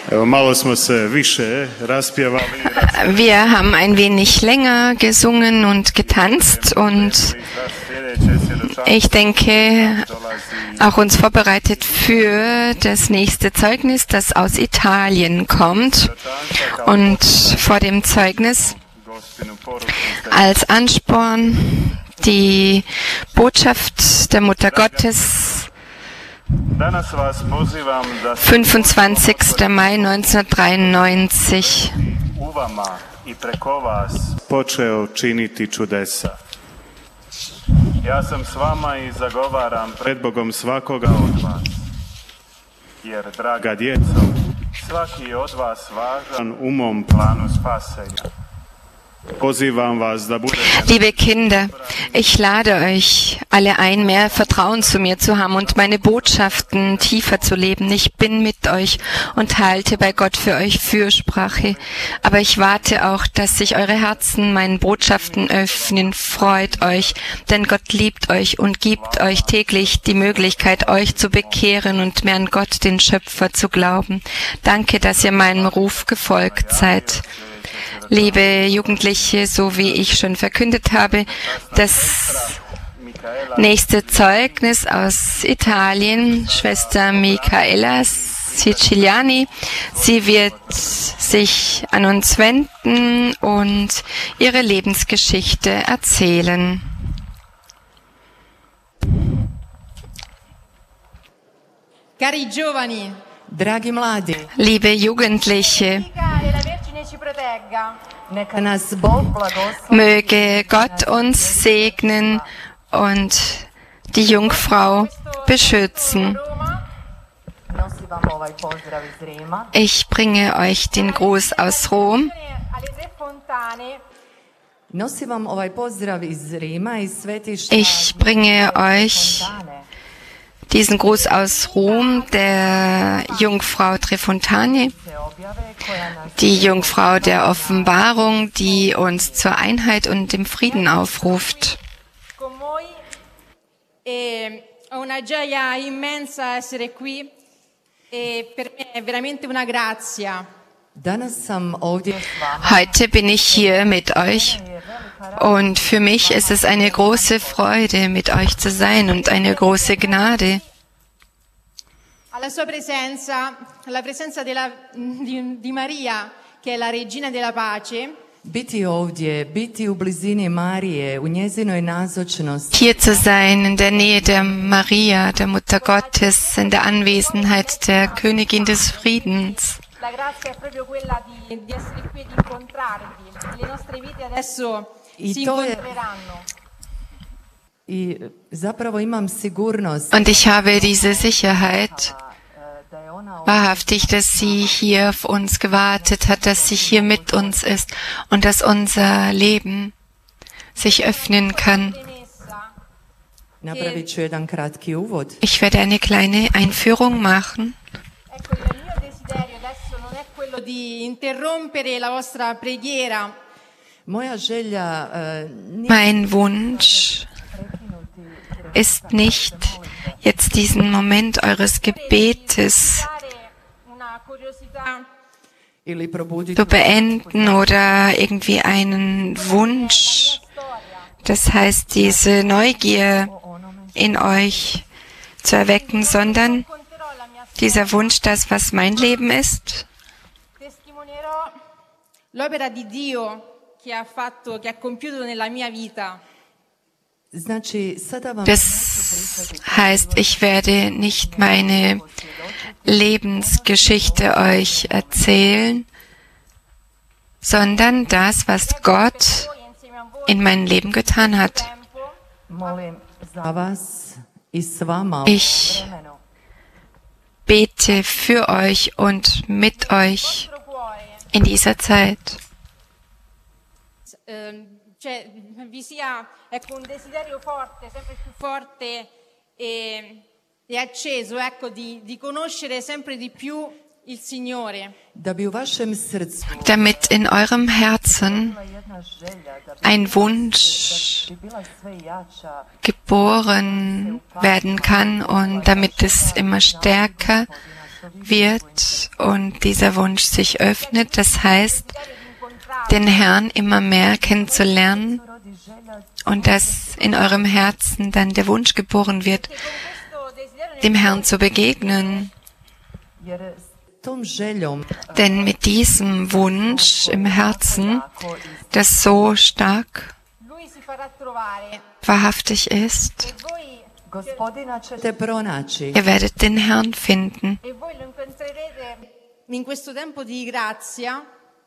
Wir haben ein wenig länger gesungen und getanzt und ich denke, auch uns vorbereitet für das nächste Zeugnis, das aus Italien kommt. Und vor dem Zeugnis als Ansporn die Botschaft der Mutter Gottes, 25. Mai 1993. Ja sam s vama I zagovaram pred Bogom svakoga od vas, jer, draga djeco, svaki je od vas važan u mom planu spasenja. Liebe Kinder, ich lade euch alle ein, mehr Vertrauen zu mir zu haben und meine Botschaften tiefer zu leben. Ich bin mit euch und halte bei Gott für euch Fürsprache. Aber ich warte auch, dass sich eure Herzen meinen Botschaften öffnen. Freut euch, denn Gott liebt euch und gibt euch täglich die Möglichkeit, euch zu bekehren und mehr an Gott, den Schöpfer, zu glauben. Danke, dass ihr meinem Ruf gefolgt seid. Liebe Jugendliche, so wie ich schon verkündet habe, das nächste Zeugnis aus Italien, Schwester Michaela Siciliani. Sie wird sich an uns wenden und ihre Lebensgeschichte erzählen. Cari giovani, dragi mladi, liebe Jugendliche, möge Gott uns segnen und die Jungfrau beschützen. Ich bringe euch den Gruß aus Rom. Ich bringe euch diesen Gruß aus Rom der Jungfrau Trefontane, die Jungfrau der Offenbarung, die uns zur Einheit und dem Frieden aufruft. Heute bin ich hier mit euch und für mich ist es eine große Freude, mit euch zu sein und eine große Gnade. Alla sua presenza, alla presenza di Maria, che è la regina della pace. Hier zu sein, in der Nähe der Maria, der Mutter Gottes, in der Anwesenheit der Königin des Friedens. La grazia è proprio quella di essere qui e di incontrarvi. Le nostre vite adesso si incontreranno. Und ich habe diese Sicherheit, wahrhaftig, dass sie hier auf uns gewartet hat, dass sie hier mit uns ist und dass unser Leben sich öffnen kann. Ich werde eine kleine Einführung machen. Mein Wunsch ist nicht, jetzt diesen Moment eures Gebetes zu beenden oder irgendwie einen Wunsch, das heißt, diese Neugier in euch zu erwecken, sondern dieser Wunsch, das, was mein Leben ist, l'opera di Dio che ha compiuto nella mia vita. Das heißt, ich werde nicht meine Lebensgeschichte euch erzählen, sondern das, was Gott in meinem Leben getan hat. Ich bete für euch und mit euch in dieser Zeit. Vi sia un desiderio forte, sempre più forte e acceso, di conoscere sempre di più il Signore. Damit in eurem Herzen ein Wunsch geboren werden kann und damit es immer stärker wird und dieser Wunsch sich öffnet. Das heißt, den Herrn immer mehr kennenzulernen und dass in eurem Herzen dann der Wunsch geboren wird, dem Herrn zu begegnen. Denn mit diesem Wunsch im Herzen, das so stark wahrhaftig ist, ihr werdet den Herrn finden. In questo tempo di grazia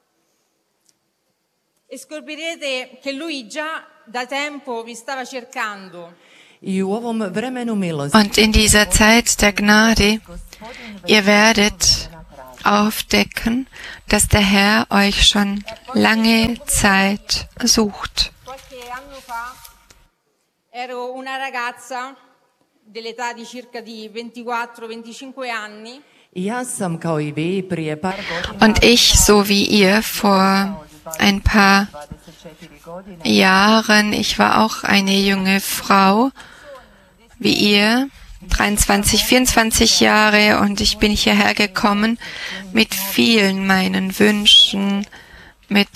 e scoprirete che lui già da tempo vi stava cercando. Und in dieser Zeit der Gnade, ihr werdet aufdecken, dass der Herr euch schon lange Zeit sucht. Qualche anno fa ero una ragazza dell'età di circa di 24-25 anni. Und ich, so wie ihr, vor ein paar Jahren, ich war auch eine junge Frau, wie ihr, 23, 24 Jahre, und ich bin hierher gekommen mit vielen meinen Wünschen, mit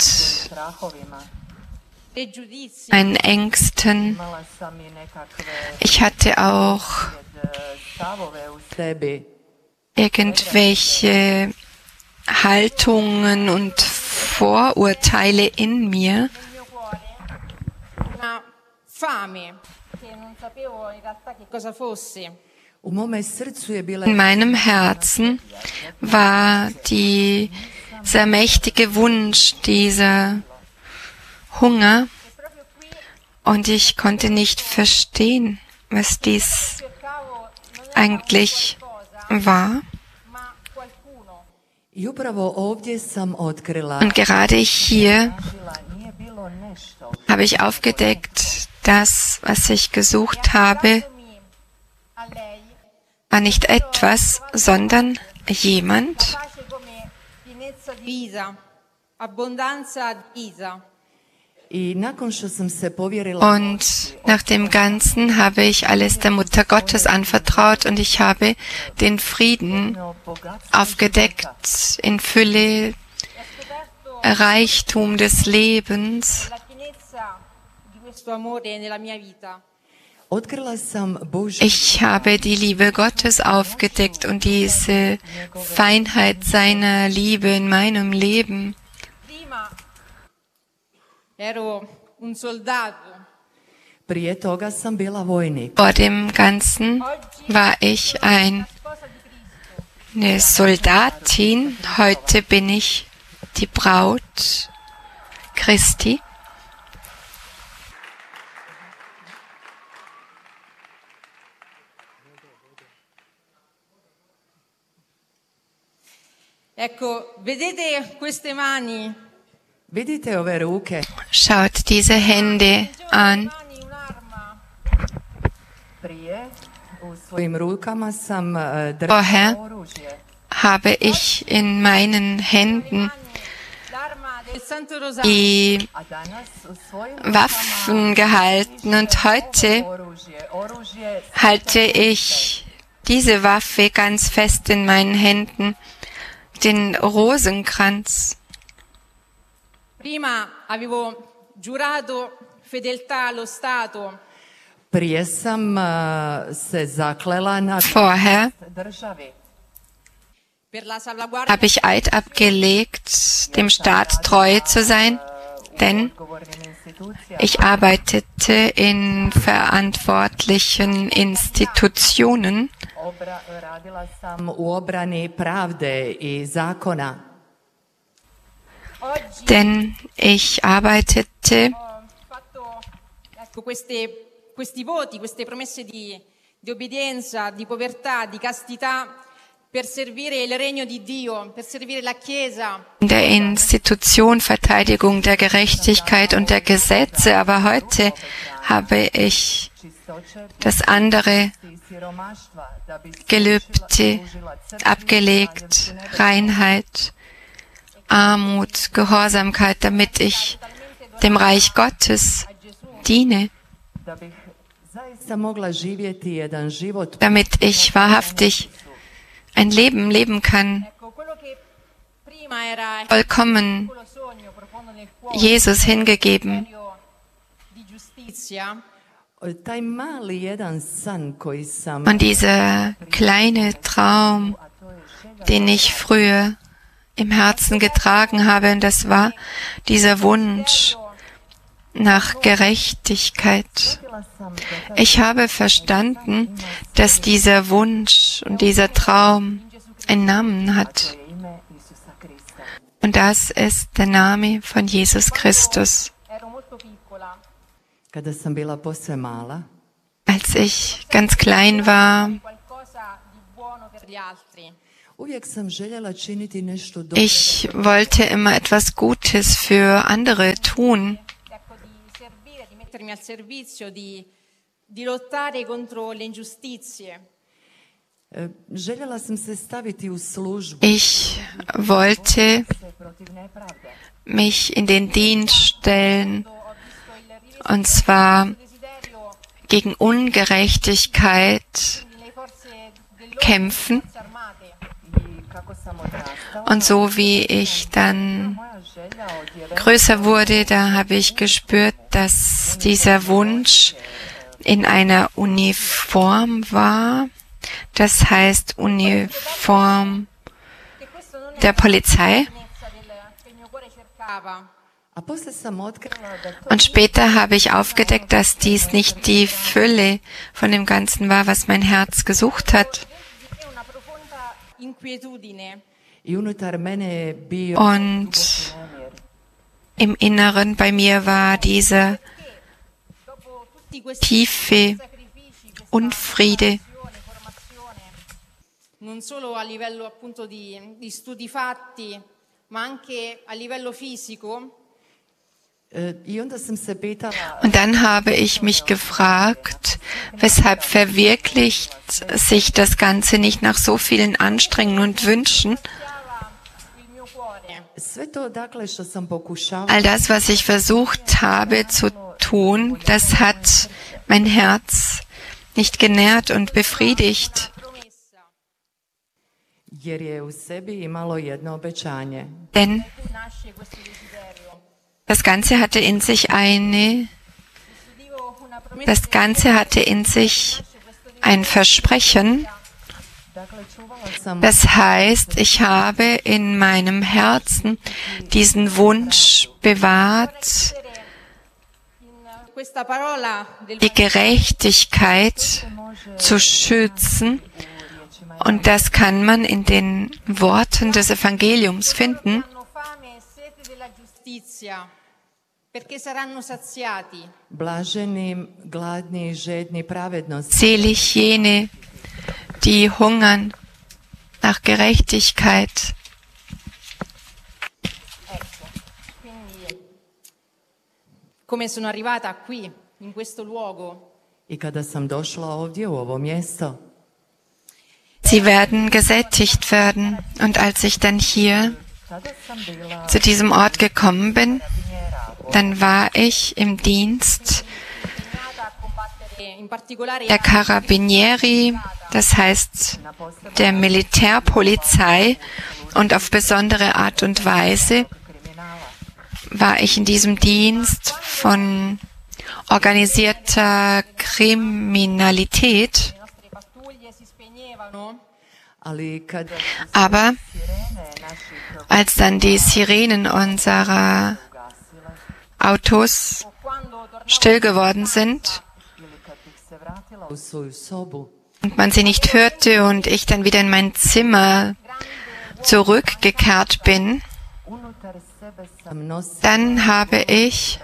meinen Ängsten. Ich hatte auch irgendwelche Haltungen und Vorurteile in mir. Una fame che non sapevo in realtà che cosa fosse. In meinem Herzen war dieser mächtige Wunsch, dieser Hunger, und ich konnte nicht verstehen, was dies eigentlich war. Und gerade hier habe ich aufgedeckt, das, was ich gesucht habe, war nicht etwas, sondern jemand. Und nach dem Ganzen habe ich alles der Mutter Gottes anvertraut und ich habe den Frieden aufgedeckt in Fülle, Reichtum des Lebens. Ich habe die Liebe Gottes aufgedeckt und diese Feinheit seiner Liebe in meinem Leben. Vor dem Ganzen war ich eine Soldatin, heute bin ich die Braut Christi. Ecco, vedete queste mani? Schaut diese Hände an. Vorher habe ich in meinen Händen die Waffen gehalten und heute halte ich diese Waffe ganz fest in meinen Händen, den Rosenkranz. Prima avevo giurato fedeltà allo Stato. Vorher habe ich Eid abgelegt, dem Staat treu zu sein, denn ich arbeitete in verantwortlichen Institutionen. Denn ich arbeitete questi voti, queste promesse di obbedienza, di povertà, di castità per servire il regno di Dio, per servire la Chiesa. In der Institution Verteidigung der Gerechtigkeit und der Gesetze, aber heute habe ich das andere Gelübde abgelegt, Reinheit, Armut, Gehorsamkeit, damit ich dem Reich Gottes diene, damit ich wahrhaftig ein Leben leben kann, vollkommen Jesus hingegeben. Und dieser kleine Traum, den ich früher im Herzen getragen habe, und das war dieser Wunsch nach Gerechtigkeit. Ich habe verstanden, dass dieser Wunsch und dieser Traum einen Namen hat. Und das ist der Name von Jesus Christus. Als ich ganz klein war, ich wollte immer etwas Gutes für andere tun. Ich wollte mich in den Dienst stellen, und zwar gegen Ungerechtigkeit kämpfen. Und so wie ich dann größer wurde, da habe ich gespürt, dass dieser Wunsch in einer Uniform war. Das heißt Uniform der Polizei. Und später habe ich aufgedeckt, dass dies nicht die Fülle von dem Ganzen war, was mein Herz gesucht hat. Und im Inneren bei mir war diese tiefe Unfriede. Non solo a livello appunto di studi fatti, ma anche a livello fisico. Und dann habe ich mich gefragt, weshalb verwirklicht sich das Ganze nicht nach so vielen Anstrengungen und Wünschen? All das, was ich versucht habe zu tun, das hat mein Herz nicht genährt und befriedigt. Denn das Ganze hatte in sich ein Versprechen. Das heißt, ich habe in meinem Herzen diesen Wunsch bewahrt, die Gerechtigkeit zu schützen. Und das kann man in den Worten des Evangeliums finden. Selig jene, die hungern nach Gerechtigkeit. Come sono arrivata qui, in questo luogo. I kada sam došla ovdje u ovo mjesto. Sie werden gesättigt werden. Und als ich dann hier zu diesem Ort gekommen bin, dann war ich im Dienst der Carabinieri, das heißt der Militärpolizei, und auf besondere Art und Weise war ich in diesem Dienst von organisierter Kriminalität. Aber als dann die Sirenen unserer Autos still geworden sind und man sie nicht hörte und ich dann wieder in mein Zimmer zurückgekehrt bin, dann habe ich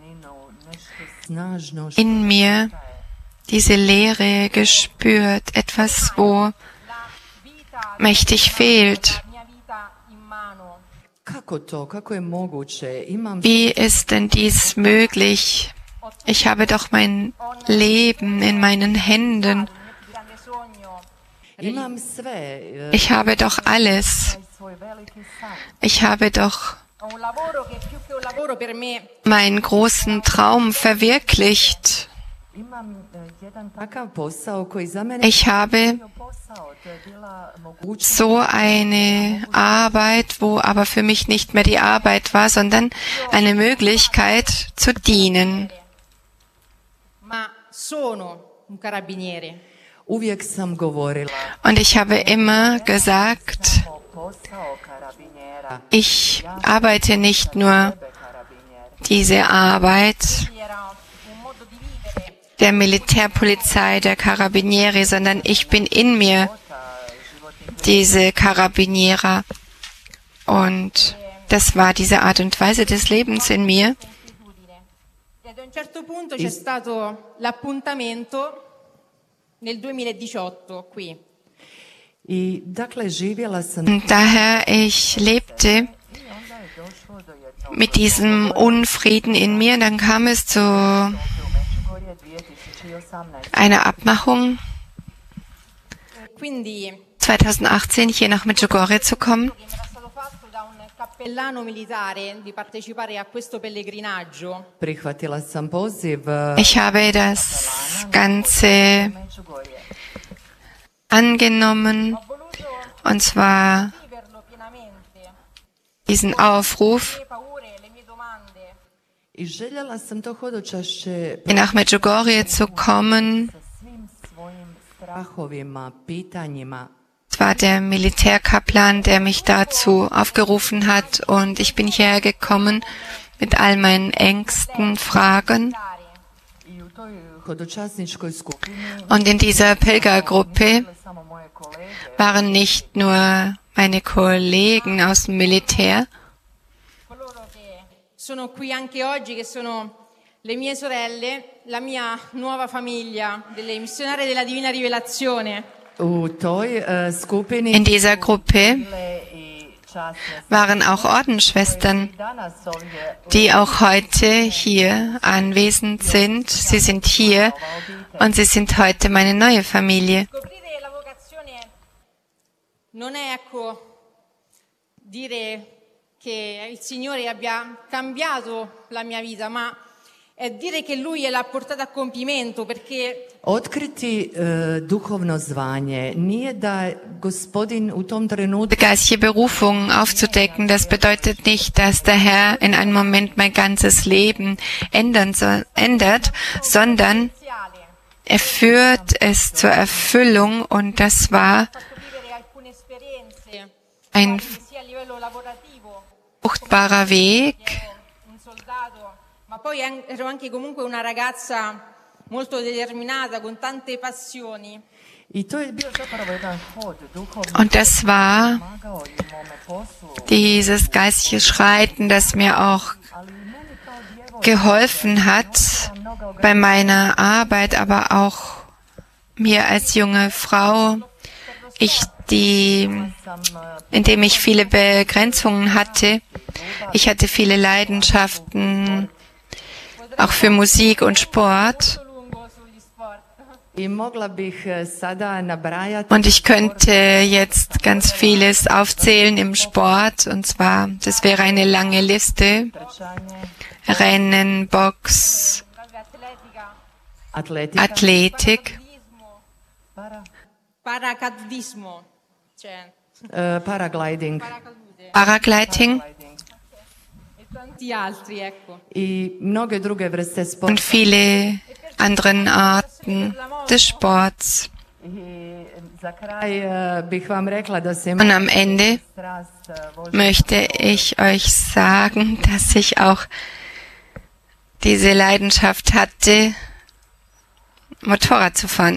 in mir diese Leere gespürt, etwas, wo mächtig fehlt. Wie ist denn dies möglich? Ich habe doch mein Leben in meinen Händen. Ich habe doch alles. Ich habe doch meinen großen Traum verwirklicht. Ich habe so eine Arbeit, wo aber für mich nicht mehr die Arbeit war, sondern eine Möglichkeit zu dienen. Ma sono un carabiniere. Und ich habe immer gesagt, ich arbeite nicht nur diese Arbeit Era un modo di vivere. der Militärpolizei, der Carabinieri, sondern ich bin in mir diese Karabinierer. Und das war diese Art und Weise des Lebens in mir. E ad un certo punto c'è stato l'appuntamento nel 2018 qui. Und daher, ich lebte mit diesem Unfrieden in mir. Und dann kam es zu einer Abmachung, Quindi 2018 hier nach Medjugorje zu kommen. che mi era stato fatto da un cappellano militare di partecipare a questo pellegrinaggio. Ich habe das Ganze angenommen, und zwar Viverlo pienamente. diesen Aufruf, Le paure, le mie domande. nach Medjugorje zu kommen. Es war der Militärkaplan, der mich dazu aufgerufen hat, und ich bin hierher gekommen mit all meinen Ängsten, Fragen. Und in dieser Pilgergruppe waren nicht nur meine Kollegen aus dem Militär, Coloro che sono qui anche oggi, che sono le mie sorelle, la mia nuova famiglia delle missionarie della Divina Rivelazione. in dieser Gruppe waren auch Ordensschwestern, die auch heute hier anwesend sind. Sie sind hier und sie sind heute meine neue Familie. Scoprire la vocazione non è, ecco, dire che il Signore abbia cambiato la mia vita, ma è dire che Lui l'ha portata a compimento, perché Otkriti duhovno zvanje nije da Gospodin u tom trenutku Die geistliche Berufung aufzudecken, das bedeutet nicht, dass der Herr in einem Moment mein ganzes Leben ändert, sondern er führt es zur Erfüllung, und das war fatto vivere alcune esperienze, ein sia a livello lavorativo, fruchtbarer Weg. un soldato, ma poi ero anche comunque una ragazza molto determinata, con tante passioni. i to je bio zapravo jedan hod duhovni Und das war pomagao i u mome poslu, dieses geistliche Schreiten, das mir auch ali meni kao djevojka geholfen hat bei meiner Arbeit, aber auch mir als junge Frau, indem ich viele Begrenzungen hatte. Ich hatte viele Leidenschaften, auch für Musik und Sport. Lungo sugli sport. i mogla bih sada nabrajati Und ich könnte jetzt ganz vieles aufzählen im Sport, und zwar, das wäre eine lange Liste. Rennen, Box, Atletica, atletika, Athletik, paracadismo, cioè paragliding paracadute Paragliding e tanti altri, ecco. i mnoge druge vrste und sporta. viele anderen Arten des Sports. I za kraj bih vam rekla da se Und am Ende strast vožnje möchte ich euch sagen, dass ich auch diese Leidenschaft hatte, Motorrad zu fahren.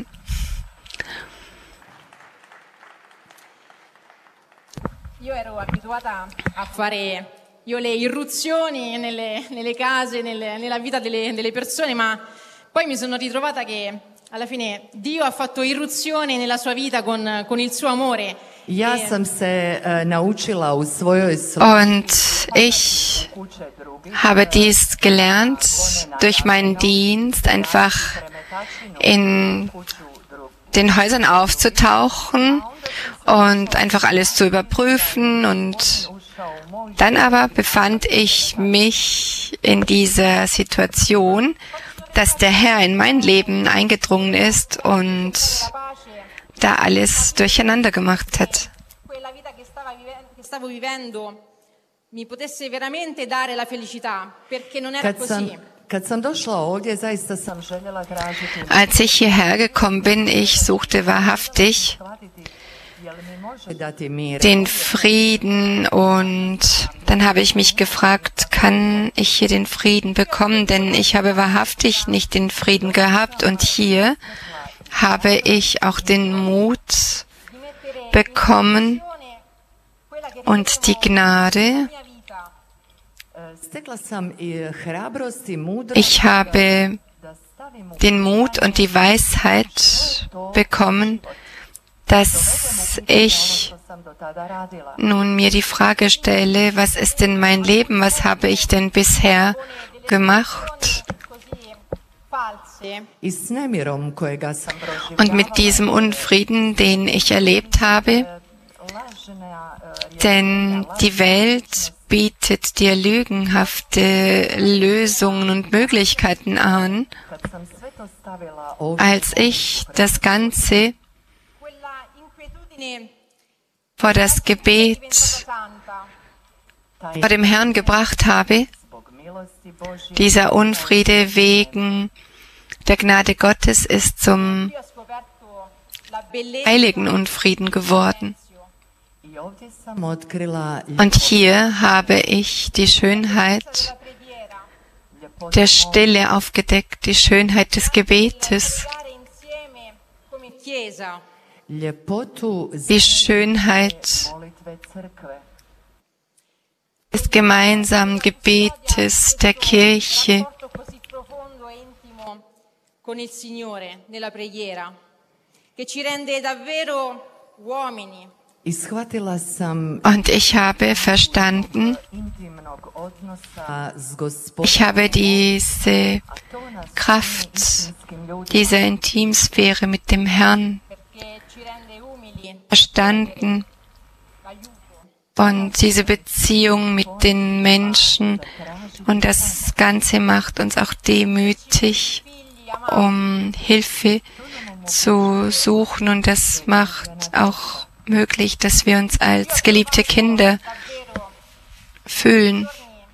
Io ero abituata a fare le irruzioni nelle case, nella vita delle persone, ma poi mi sono ritrovata che alla fine Dio ha fatto irruzione nella sua vita con il suo amore. Ja sam se naučila u svojoj Und ich kuće drugi habe dies gelernt durch meinen Dienst, einfach in kuću drugi. den Häusern aufzutauchen und einfach alles zu überprüfen. Und dann aber befand ich mich in dieser Situation, dass der Herr in mein Leben eingedrungen ist und da alles durcheinander gemacht hat. Quella vita che stavo vivendo mi potesse veramente dare la felicità, perché non era così. Kad sam došla ovdje, zaista sam željela tražiti Als ich hierher gekommen bin, ich suchte wahrhaftig dati mir. den Frieden, und dann habe ich mich gefragt, kann ich hier den Frieden bekommen? Denn ich habe wahrhaftig nicht den Frieden gehabt, und hier habe ich auch den Mut bekommen und die Gnade. Stekla sam i hrabrost i mudrost Ich habe da stavim u den Mut und die Weisheit bekommen, dass ich što sam do tada radila. nun mir die Frage stelle, was ist denn mein Leben? Was habe ich denn bisher gemacht? Così false. I s nemirom kojega sam proživljavala. Und mit diesem Unfrieden, den ich erlebt habe, denn die Welt bietet dir lügenhafte Lösungen und Möglichkeiten an. Kad sam sve to stavila ovdje, Als ich das Ganze Quella inquietudine vor das Gebet santa. vor dem Herrn gebracht habe, zbog milosti Božje, dieser Unfriede wegen der Gnade Gottes ist zum Io ho scoperto la bellezza heiligen Unfrieden geworden. i ovdje sam otkrila Und hier habe ich die Schönheit della preghiera, der Stille aufgedeckt, die Schönheit des Gebetes, stare insieme come Chiesa. ljepotu die Schönheit molitve crkve. des gemeinsamen Gebetes der Kirche. Rapporto così profondo e intimo con il Signore nella preghiera, che ci rende davvero uomini. I shvatila sam Und ich habe verstanden, intimnog odnosa s Gospodom. ich habe diese To nas Kraft istinskim ljudima dieser Intimsphäre mit dem Herrn Perché ci rende umili, verstanden aiuto. und diese Beziehung mit den Menschen, und das Ganze macht uns auch demütig, um Hilfe zu suchen, und das macht auch möglich, dass wir uns als geliebte Kinder Davvero, fühlen.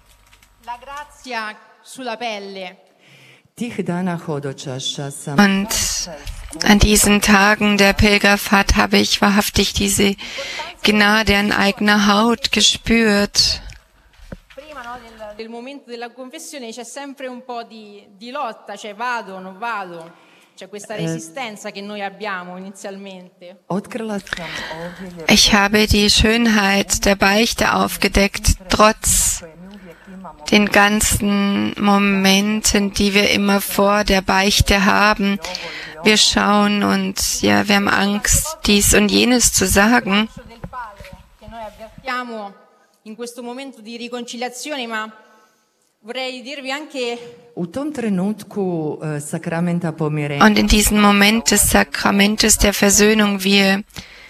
la grazia sulla pelle. tih dana hodočaša sam Und an diesen Tagen der Pilgerfahrt habe ich wahrhaftig diese Gnade an eigener Haut gespürt. Prima no, del momento della confessione c'è sempre un po' di lotta, cioè vado, non vado. C'è questa resistenza che noi abbiamo inizialmente. otkrila sam ovdje Ich habe die Schönheit der Beichte aufgedeckt, trotz koje mi uvijek imamo. den ganzen Momenten, die wir immer vor der Beichte haben. Wir schauen und ja, wir haben Angst, dies und jenes zu sagen. Del Padre che noi avvertiamo in questo momento di riconciliazione, ma vorrei dirvi anche U tom trenutku sakramenta pomirenja Und in diesem Moment des Sakramentes der Versöhnung, wir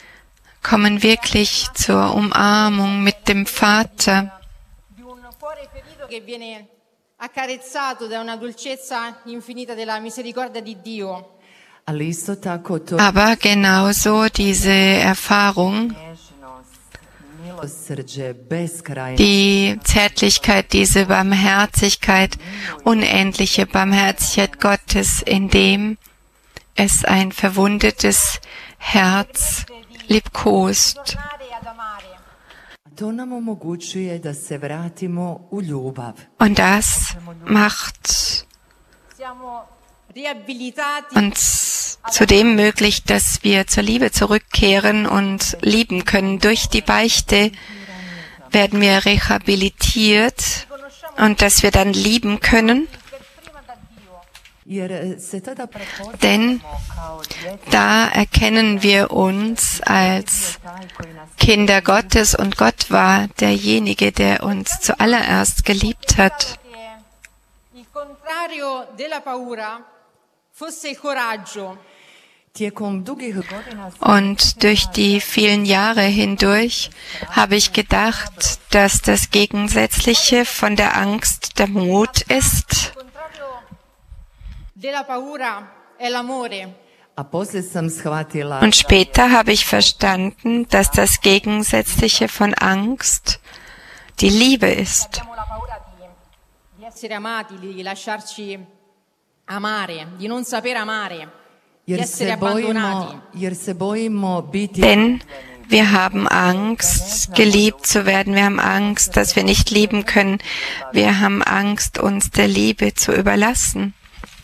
kommen wirklich zur Umarmung mit dem Vater. di un cuore ferito che viene accarezzato da una dolcezza infinita della misericordia di Dio. ali isto tako to Aber genauso diese Erfahrung, nježnost, milosrđe, beskrajno. die Zärtlichkeit, diese Barmherzigkeit, unendliche Barmherzigkeit Gottes, indem es ein verwundetes Herz liebkost. Tornare ad amare. To nam omogućuje da se vratimo u ljubav. Und das macht Siamo riabilitati uns zudem möglich, dass wir zur Liebe zurückkehren und lieben können. Durch die Beichte werden wir rehabilitiert und dass wir dann lieben können, per prima da Dio. Jer se tada prepoznamo denn kao djeca da erkennen wir uns als taj koji nas Kinder Gottes, und Gott war derjenige, der uns zuallererst geliebt hat. Che il contrario della paura fosse il coraggio. tijekom dugih godina Und durch die vielen Jahre hindurch habe ich gedacht, dass das Gegensätzliche von der Angst der Mut ist. Il contrario della paura è l'amore. A poslije sam shvatila Und später habe ich verstanden, dass das Gegensätzliche von Angst die Liebe ist. Abbiamo la paura di essere amati, di lasciarci amare, di non saper amare, di essere abbandonati. jer se bojimo biti Denn wir haben Angst, geliebt zu werden. Wir haben Angst, dass wir nicht lieben können. Wir haben Angst, uns der Liebe zu überlassen.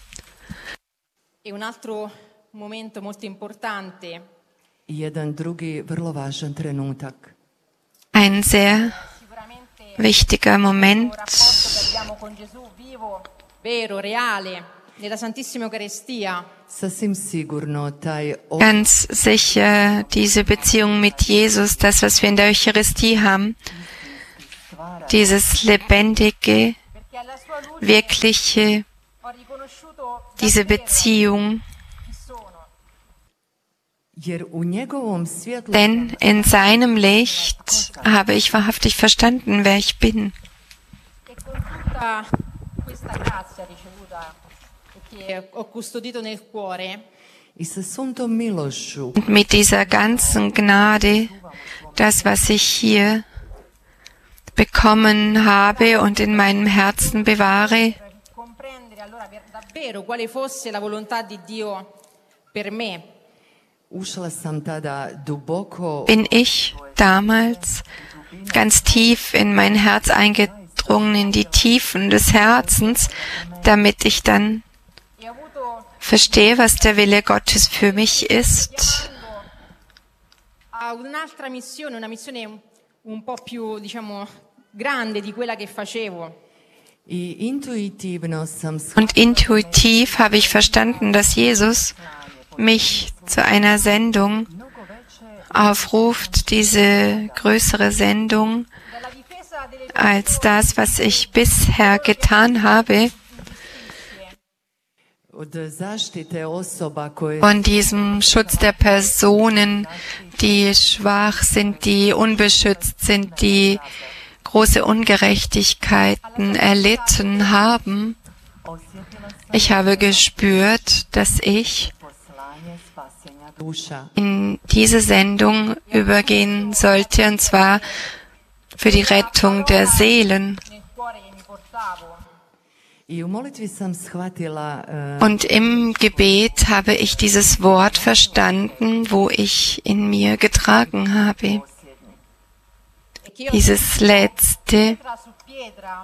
E un altro momento molto importante jedan drugi vrlo važan trenutak. Ein sehr wichtiger Moment, rapporto che abbiamo con Gesù vivo, vero, reale, nella Santissima Eucaristia. Sasvim sigurno taj ganz sicher diese Beziehung mit Jesus, das, was wir in der Eucharistie haben, dieses lebendige, Perché alla sua luce wirkliche, ho riconosciuto diese Beziehung. chi sono. jer u njegovom svjetlu Denn in seinem Licht habe ich wahrhaftig verstanden, wer ich bin. E con tutta questa grazia ricevuta e che ho custodito nel cuore, i sa svom tom milošću Und mit dieser ganzen Gnade, das, was ich hier bekommen habe und in meinem Herzen bewahre, comprendere allora davvero quale fosse la volontà di Dio per me. ušla sam tada duboko bin ich damals ganz tief in mein Herz eingedrungen, in die Tiefen des Herzens, damit ich dann E ho avuto verstehe, was der Wille Gottes für mich ist. a un'altra missione, una missione un po' più, diciamo, grande di quella che facevo. i intuitivno sam Und intuitiv habe ich verstanden, dass Jesus mich zu einer Sendung aufruft, diese größere Sendung Dalla difesa delle als das, was ich bisher getan habe, od zaštite osoba koje von diesem Schutz der Personen, die schwach sind, die unbeschützt sind, die große Ungerechtigkeiten erlitten haben. Ich habe gespürt, dass ich poslanje spasenja duša. in diese Sendung übergehen sollte, und zwar für die Rettung der Seelen. nel cuore che mi portavo. I u molitvi sam shvatila Und im Gebet habe ich dieses Wort verstanden, wo ich in mir getragen habe. E che io Dieses letzte, pietra su pietra,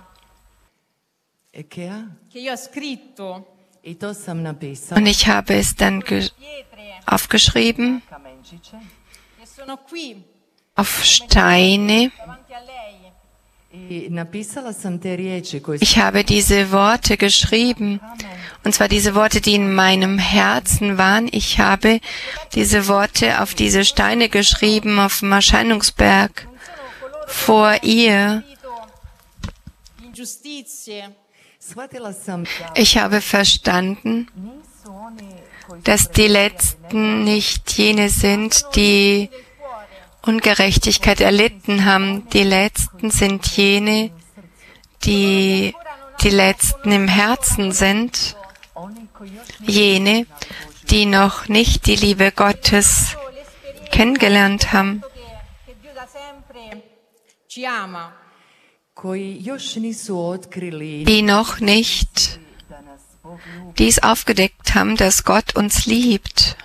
Ekea che io ho scritto i to sam napisala und ich habe es dann pietre aufgeschrieben kamenčiće che sono qui auf Steine. davanti a lei. i napisala sam te riječi koje su Ich habe diese Worte geschrieben, und zwar diese Worte, die in meinem Herzen waren. Ich habe diese Worte auf diese Steine geschrieben, auf dem Erscheinungsberg vor ihr. Ingiustizie, shvatila sam da Ich habe verstanden, nisu oni koji dass die Letzten nicht jene sind, die Ungerechtigkeit erlitten haben. Die Letzten sind jene, die die Letzten im Herzen sind, oni koji još jene, die noch nicht die Liebe Gottes kennengelernt haben, che Dio da sempre ci ama. koji još nisu otkrili die noch nicht da nas Bog ljubi. dies aufgedeckt haben, dass Gott uns liebt.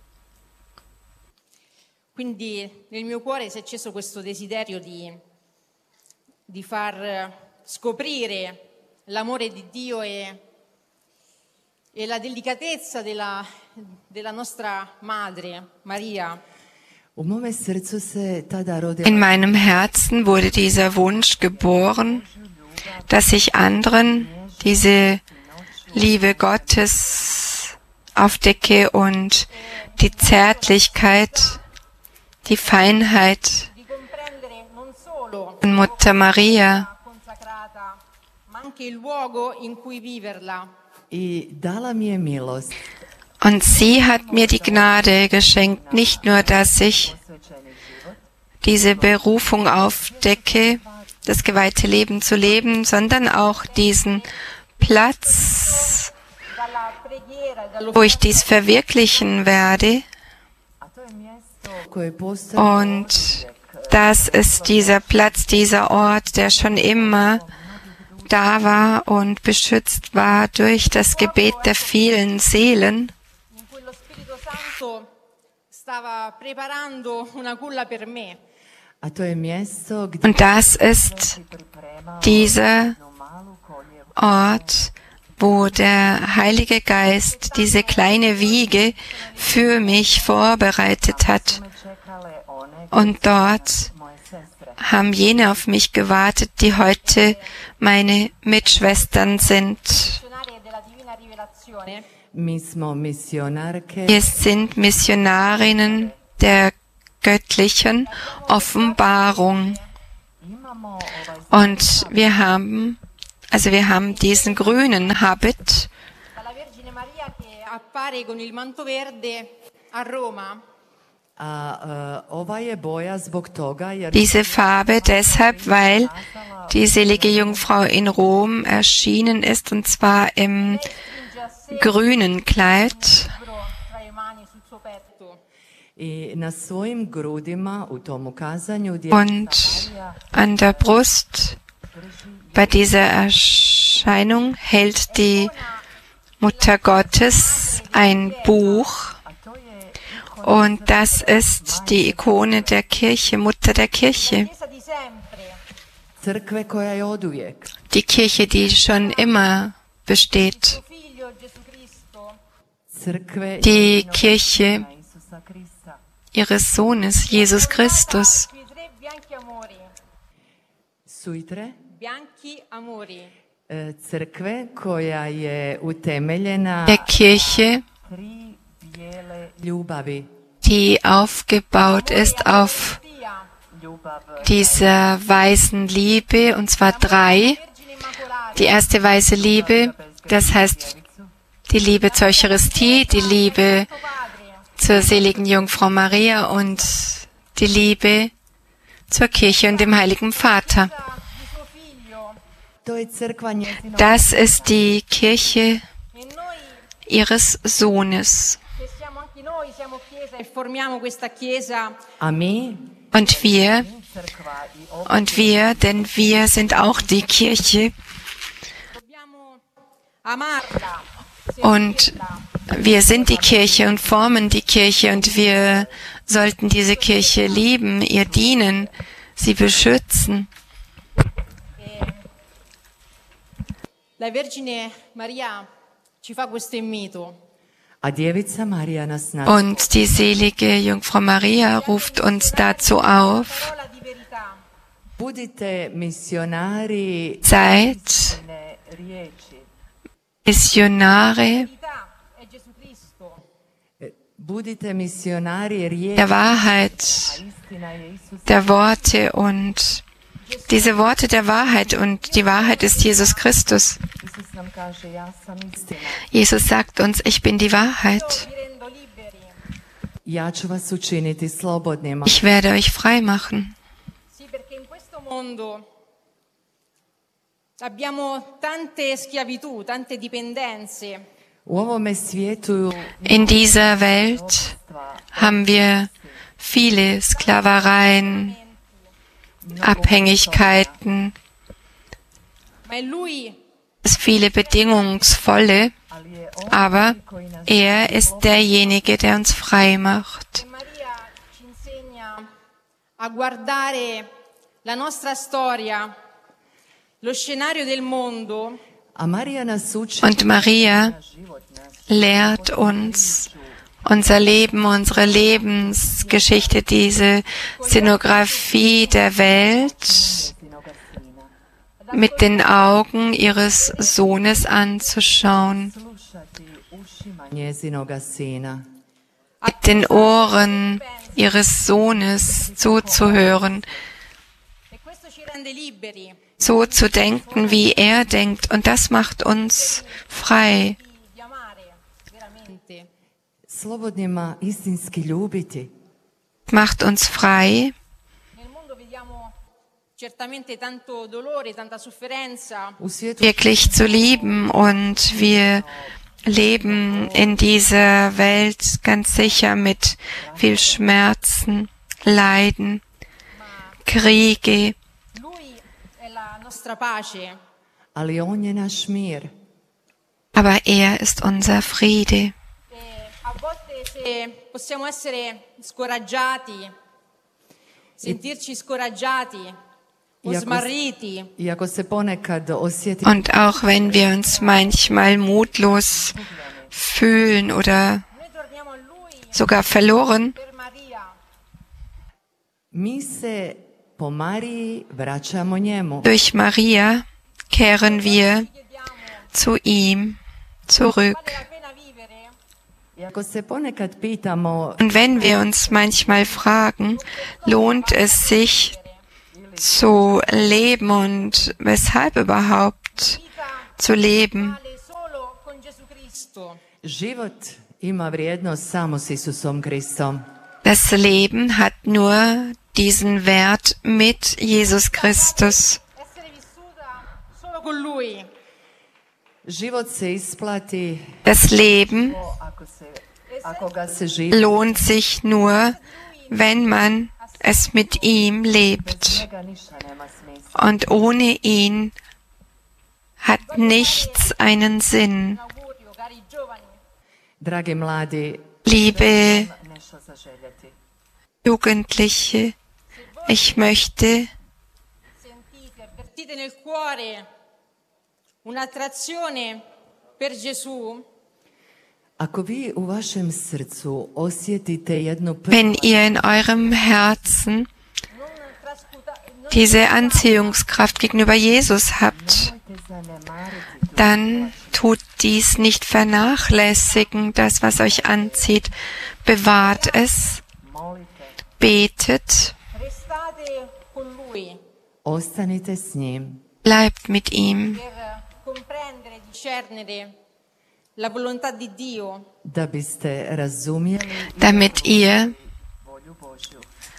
Quindi nel mio cuore si è acceso questo desiderio di far scoprire l'amore di Dio e la delicatezza della nostra madre, Maria. U mome srcu se tada rodila In meinem Herzen wurde dieser Wunsch geboren, dass ich anderen diese Liebe Gottes aufdecke und die Zärtlichkeit, die Feinheit Di comprendere non solo von Mutter Maria. la consacrata, ma anche il luogo in cui viverla. i dala mi je milost Und sie hat mir die Gnade geschenkt, nicht nur, dass ich diese Berufung aufdecke, das geweihte Leben zu leben, sondern auch diesen Platz wo ich dies verwirklichen werde. Und das ist dieser Platz, dieser Ort, der schon immer da war und beschützt war durch das Gebet der vielen Seelen. in cui lo Spirito Santo stava preparando una culla per me. Und das ist dieser Ort, wo der Heilige Geist diese kleine Wiege für mich vorbereitet hat. Und dort haben jene auf mich gewartet, die heute meine Mitschwestern sind. Missionarie della Divina Rivelazione. Wir sind Missionarinnen der göttlichen Offenbarung. Und wir haben diesen grünen Habit, Dalla Vergine Maria che appare con il manto verde a Roma. diese Farbe deshalb, weil die selige Jungfrau in Rom erschienen ist, und zwar im grünen Kleid. Tra le mani sul suo petto. Und an der Brust bei dieser Erscheinung hält die Mutter Gottes ein Buch. Und das ist die Ikone der Kirche, Mutter der Kirche. Chiesa di sempre. Die Kirche, die schon immer besteht. Suo figlio Gesù Cristo. Die Kirche ihres Sohnes, Jesus Christus. Sui tre bianchi amori. Sui tre? Bianchi amori. Crkve koja je utemeljena Der Kirche, tri bijele ljubavi. die aufgebaut ist auf Tia. dieser weißen Liebe, und zwar 3. Vergine Immacolata. Die erste weiße Liebe, das heißt die Liebe zur Eucharistie, die Liebe Padre. zur seligen Jungfrau Maria und die Liebe zur Kirche und dem Heiligen Vater. Di suo figlio. To je crkva njezina. Das ist die Kirche E noi ihres Sohnes. che siamo anche noi, siamo chiesa e formiamo questa chiesa. A mi, Und wir, denn wir sind auch die Kirche. Dobbiamo amarla. Und wir sind die Kirche und formen die Kirche, und wir sollten diese Kirche lieben, ihr dienen, sie beschützen. La Vergine Maria ci fa questo invito. a djevica Marija nas naziva. Und die selige Jungfrau Maria ruft uns dazu auf, Parola di verità. Budite misionari seid ne riječi. Missionare Verità è Gesù Cristo. Budite misionari riječi. der Wahrheit, Istina je Isus. der Worte, und diese Worte der Wahrheit, und die Wahrheit ist Jesus Christus. Isus nam kaže, ja sam istina. Jesus sagt uns, ich bin die Wahrheit. Vi rendo liberi. Ja ću vas učiniti slobodnima. Ich werde euch frei machen. Sì, perché in questo mondo abbiamo tante schiavitù, tante dipendenze. U ovome svijetu In dieser Welt haben wir viele Sklavereien, Abhängigkeiten, Ma è Lui es viele bedingungsvolle, aber er ist derjenige, der uns frei macht. che Maria ci insegna a guardare la nostra storia, lo scenario del mondo, a Marija nas uči Und Maria lehrt uns unser Leben, unsere Lebensgeschichte, diese Szenografie der Welt mit den Augen ihres Sohnes anzuschauen, slušati ušima njezinoga sina. mit den Ohren ihres Sohnes zuzuhören, e questo ci rende liberi so zu denken, wie er denkt. Und das macht uns frei, di amare veramente. Slobodnima istinski ljubiti. macht uns frei. Nel mondo vediamo certamente tanto dolore, tanta sofferenza, U svijetu wirklich zu lieben, und wir leben in dieser Welt ganz sicher mit viel Schmerzen, Leiden, Kriege. Lui è la nostra pace. ali on je naš mir. Aber er ist unser Friede. A volte se possiamo essere scoraggiati, sentirci scoraggiati o smarriti, Iako se ponekad osjetimo Und auch wenn wir uns manchmal mutlos fühlen oder noi torniamo a Lui sogar verloren, per Maria. mi se po Mariji vraćamo njemu. durch Maria kehren wir zu ihm zurück. Vale la pena vivere? Iako se ponekad pitamo Und wenn wir uns manchmal fragen, lohnt es sich zu leben und weshalb überhaupt zu leben? Vale solo con Gesù Cristo. život ima vrijednost samo s Isusom Kristom. Das Leben hat nur diesen Wert mit Jesus Christus. Essere vissuta solo con Lui. Život se isplati Das Leben ako ga se živi. lohnt sich nur, wenn man es mit ihm lebt. Njega ništa nema smisla. Und ohne ihn hat nichts einen Sinn. Augurio, cari giovani. Dragi mladi, Liebe nešto zaželjeti. Jugendliche, ich möchte, Sentite, avvertite nel cuore un'attrazione per Gesù, Ako vi u vašem srcu osjetite jednu wenn ihr in eurem Herzen non trascuta- non diese Anziehungskraft gegenüber Jesus habt, dann tut dies nicht vernachlässigen, das, was euch anzieht. Bewahrt es, betet, restate con Lui ostanite s njim bleibt mit ihm, per comprendere, discernere la volontà di Dio, da biste razumjeli damit ihr volju Božju.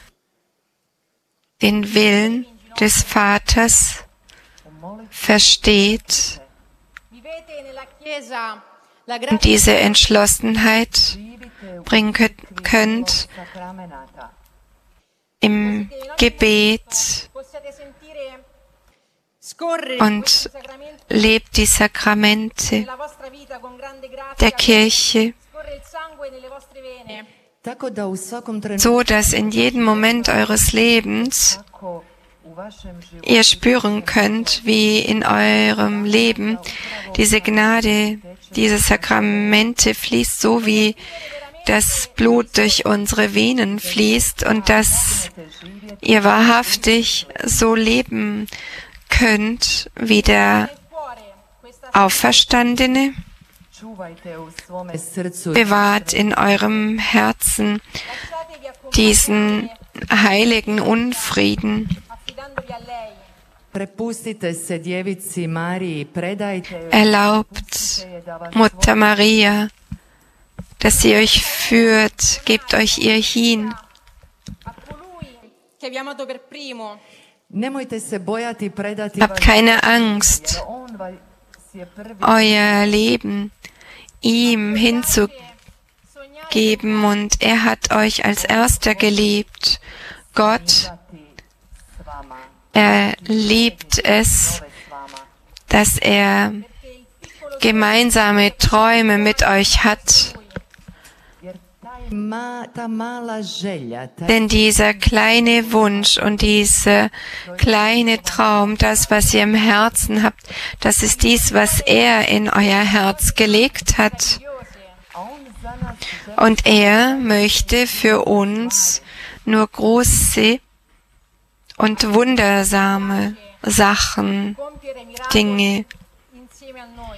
den Willen des Vaters versteht vivete nella Chiesa la und grazia diese Entschlossenheit bringen könnt Sakramenata. im Gebet possiate sentire scorrere und questi sacramenti lebt die Sakramente nella vostra vita con grande grazia, der Kirche, scorre il sangue nelle vostre vene. Tako da u svakom trenutku so dass in jedem Moment eures Lebens ako u vašem životu ihr spüren könnt, wie in eurem Leben diese Gnade, diese Sakramente fließt, so wie das Blut durch unsere Venen fließt und dass ihr wahrhaftig so leben könnt wie der Cuore, questa Auferstandene. čuvajte u svome srcu Bewahrt in eurem Herzen lasciatevi accompagnare diesen heiligen Unfrieden. affidandovi a lei. prepustite se djevici Mariji, predajte joj Erlaubt Mutter Maria, dass sie euch führt, gebt euch ihr hin. A colui che vi ha amato per primo, Nemojte se bojati predati Habt keine Angst, on vas je prvi euer Leben ihm hinzugeben sognate und er hat euch als erster geliebt. Gott, s vama, er liebt es, s vama. dass er gemeinsame Träume mit euch hat. Jer ta mala želja, Denn dieser kleine Wunsch und dieser kleine Traum, das, was ihr im Herzen habt, das ist dies, was er in euer Herz gelegt hat. Und er möchte für uns nur große und wundersame Sachen, compiere miracoli Dinge. insieme a noi.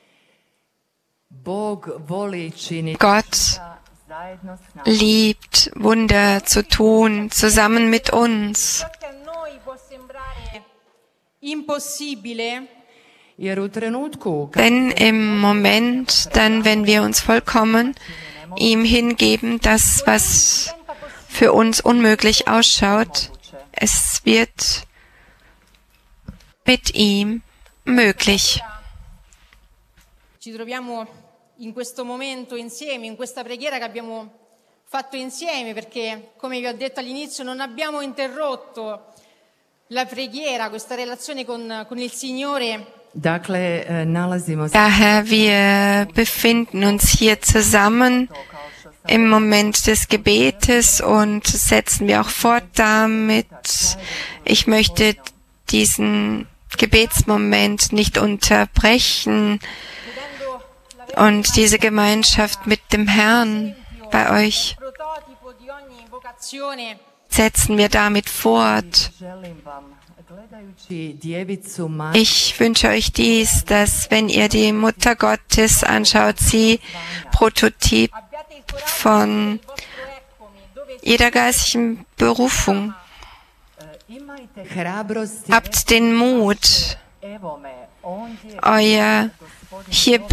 Bog voli činiti Gott zajedno s nama. liebt, Wunder zu tun, zusammen mit uns. Ciò che a noi può sembrare impossibile, Jer u trenutku kad Denn im Moment, dann, wenn wir uns vollkommen ihm hingeben, das, was für uns unmöglich ausschaut, es wird mit ihm möglich. ci troviamo in questo momento insieme, in questa preghiera che abbiamo fatto insieme, perché come vi ho detto all'inizio non abbiamo interrotto la preghiera, questa relazione con il Signore. Dakle, nalazimo se Daher, wir befinden uns hier zusammen im Moment des Gebetes und setzen wir auch fort damit. Ich möchte diesen Gebetsmoment nicht unterbrechen und diese Gemeinschaft mit dem Herrn bei euch setzen wir damit fort. Ich wünsche euch dies, dass wenn ihr die Mutter Gottes anschaut, sie Prototyp von jeder geistlichen Berufung. Habt den Mut, euer hier